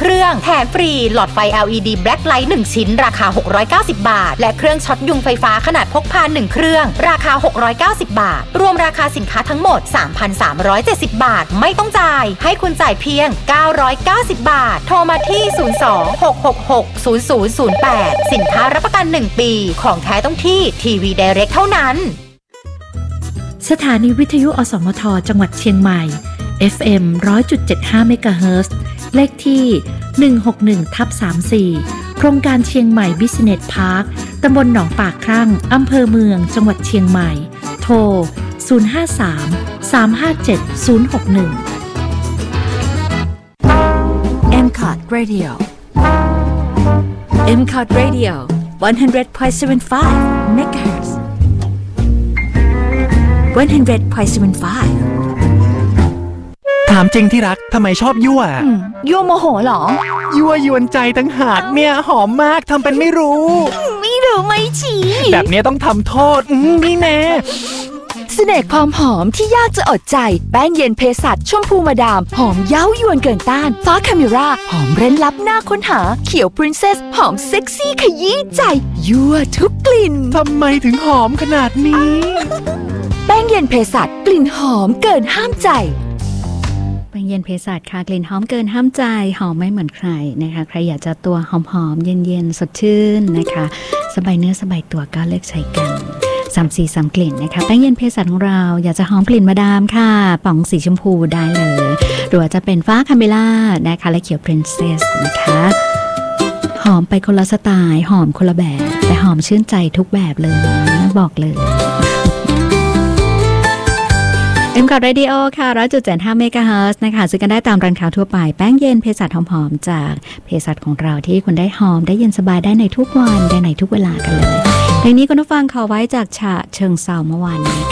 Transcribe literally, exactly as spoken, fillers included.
เครื่องแถมฟรีหลอดไฟ แอล อี ดี Black Light หนึ่งชิ้นราคาหกร้อยเก้าสิบบาทและเครื่องช็อตยุงไฟฟ้าขนาดพกพาหนึ่งเครื่องราคาหกร้อยเก้าสิบบาทรวมราคาสินค้าทั้งหมด สามพันสามร้อยเจ็ดสิบบาทไม่ต้องจ่ายให้คุณจ่ายเพียงเก้าร้อยเก้าสิบบาทโทรมาที่ศูนย์ สอง หก หก หก ศูนย์ ศูนย์ ศูนย์ แปดสินค้ารับประกันหนึ่งปีของแท้ต้องที่ทีวี Direct เท่านั้นสถานีวิทยุอสมทจังหวัดเชียงใหม่ เอฟ เอ็ม หนึ่งร้อยจุดเจ็ดห้า เมกะเฮิรตซ์ เลขที่ หนึ่งหกหนึ่งทับสามสี่ โครงการเชียงใหม่บิสเนสพาร์ค ตำบลหนองปากครั่ง อำเภอเมือง จังหวัดเชียงใหม่ โทร ศูนย์ ห้า สาม สาม ห้า เจ็ด ศูนย์ หก หนึ่งเอ็ม ซี โอ ที Radio เอ็ม ซี โอ ที Radio หนึ่งร้อยจุดเจ็ดห้า เมกะเฮิรตซ์ หนึ่งร้อยจุดเจ็ดห้าถามจริงที่รักทำไมชอบยั่วยั่วโมโหเหรอยั่วยวนใจตั้งหากเนี่ยหอมมากทำเป็นไม่รู้ไม่รู้ไม่ชี้แบบนี้ต้องทำโทษนี่แน่เสน่ห์ความหอมที่ยากจะอดใจแป้งเย็นเภสัชชมพูมาดามหอมเย้ายวนเกินต้านฟ้าคาเมราหอมเร้นลับหน้าค้นหาเขียวพรินเซสหอมเซ็กซี่ขยี้ใจยั่วทุกกลิ่นทำไมถึงหอมขนาดนี้แป้งเย็นเภสัชกลิ่นหอมเกินห้ามใจแป้งเย็นเภสัชค่ะกลิ่นหอมเกินห้ามใจหอมไม่เหมือนใครนะคะใครอยากจะตัวหอมๆเย็นๆสดชื่นนะคะสบายเนื้อสบายตัวก็เลือกใช้กันสามสีสามกลิ่นนะคะแป้งเย็นเภสัชของเราอยากจะหอมกลิ่นมาดามค่ะป๋องสีชมพูได้เลยหรือว่าจะเป็นฟ้าคาเมล่านะคะและเขียวพรินเซสนะคะหอมไปคนละสไตล์หอมคนละแบบแต่หอมชื่นใจทุกแบบเลยบอกเลยเอ็ม ซี โอ ที Radio ค่ะ หนึ่งร้อยจุดเจ็ดห้า เมกะเฮิรตซ์นะคะซื้อกันได้ตามร้านค้าทั่วไปแป้งเย็นเภสัชหอมๆจากเภสัชของเราที่คุณได้หอมได้เย็นสบายได้ในทุกวันได้ในทุกเวลากันเลยเพลงนี้คุณผู้ฟังขอไว้จากฉะเชิงเทราเมื่อวานนี้